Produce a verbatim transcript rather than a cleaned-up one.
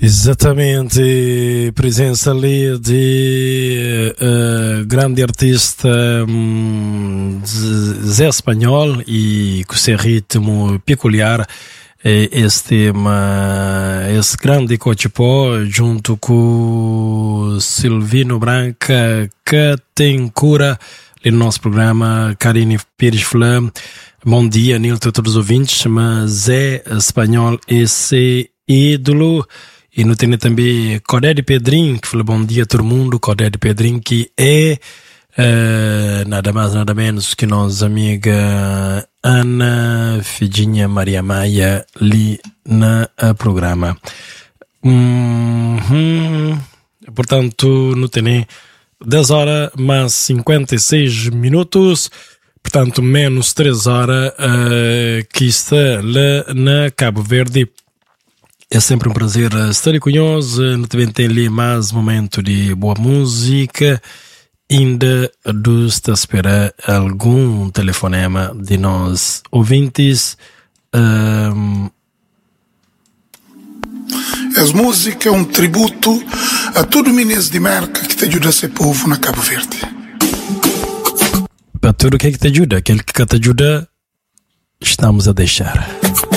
Exatamente, presença ali de uh, grande artista um, Zé Espanhol e com seu ritmo peculiar. Este tema, esse grande cochipó junto com Silvino Branca, que tem cura no nosso programa. Karine Pires Flam, bom dia, Nilton, a todos os ouvintes. Mas Zé Espanhol, esse ídolo. E não tem também Codé de Pedrinho, que fala bom dia a todo mundo. Codé de Pedrinho, que é uh, nada mais, nada menos que nossa amiga Ana Fidinha Maria Maia ali no programa. Uhum. Portanto, não tem dez horas mais cinquenta e seis minutos. Portanto, menos três horas uh, que está lá na Cabo Verde. É sempre um prazer estar com nós. Também tem ali mais um momento de boa música. Ainda está a esperar algum telefonema de nós ouvintes. Um... As música é um tributo a todo o Minas de Merca que te ajuda a ser povo na Cabo Verde. Para tudo que, é que te ajuda, aquele que te ajuda, estamos a deixar.